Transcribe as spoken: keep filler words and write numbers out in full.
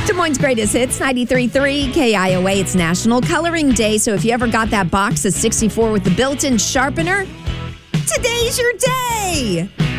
Des Moines' greatest hits, ninety-three point three K I O A. It's National Coloring Day, so if you ever got that box of sixty-four with the built-in sharpener, today's your day.